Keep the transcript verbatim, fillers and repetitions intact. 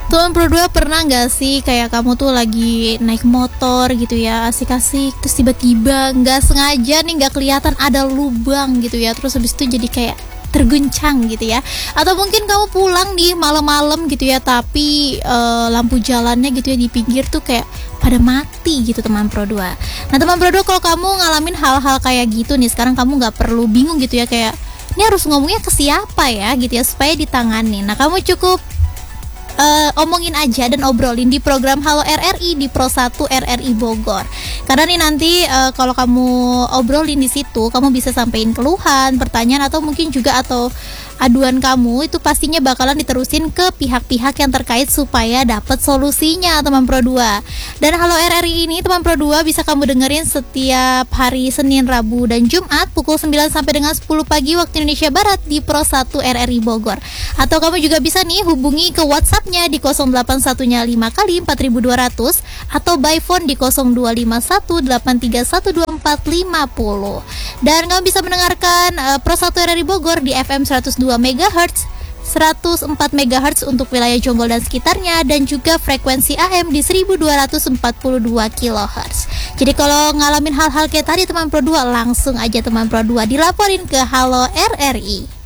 Teman Pro dua pernah nggak sih kayak kamu tuh lagi naik motor gitu ya, asik-asik, terus tiba-tiba nggak sengaja nih nggak kelihatan ada lubang gitu ya, terus habis itu jadi kayak terguncang gitu ya. Atau mungkin kamu pulang nih malam-malam gitu ya, tapi uh, lampu jalannya gitu ya di pinggir tuh kayak pada mati gitu teman Pro dua. Nah teman Pro dua, kalau kamu ngalamin hal-hal kayak gitu nih, sekarang kamu nggak perlu bingung gitu ya, kayak ini harus ngomongnya ke siapa ya gitu ya supaya ditangani. Nah kamu cukup Uh, omongin aja dan obrolin di program Halo R R I di Pro satu R R I Bogor. Karena nih nanti uh, kalau kamu obrolin di situ, kamu bisa sampein keluhan, pertanyaan, atau mungkin juga atau aduan kamu itu pastinya bakalan diterusin ke pihak-pihak yang terkait supaya dapat solusinya teman Pro dua. Dan Halo R R I ini teman Pro dua bisa kamu dengerin setiap hari Senin, Rabu, dan Jumat pukul sembilan sampai dengan sepuluh pagi waktu Indonesia Barat di Pro satu R R I Bogor. Atau kamu juga bisa nih hubungi ke WhatsApp-nya di nol delapan satu lima kali empat ribu dua ratus atau by phone di nol dua lima satu delapan tiga satu dua empat lima nol. Dan kamu bisa mendengarkan uh, Pro satu R R I Bogor di F M seratus dua megahertz, seratus empat megahertz untuk wilayah Jonggol dan sekitarnya, dan juga frekuensi A M di seribu dua ratus empat puluh dua kilohertz. Jadi kalau ngalamin hal-hal kayak tadi teman Pro dua, langsung aja teman Pro dua dilaporin ke Halo R R I.